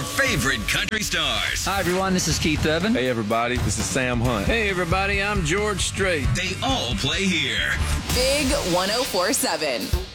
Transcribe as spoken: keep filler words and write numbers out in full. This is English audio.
favorite country stars. Hi, everyone. This is Keith Urban. Hey, everybody. This is Sam Hunt. Hey, everybody. I'm George Strait. They all play here. Big one oh four seven.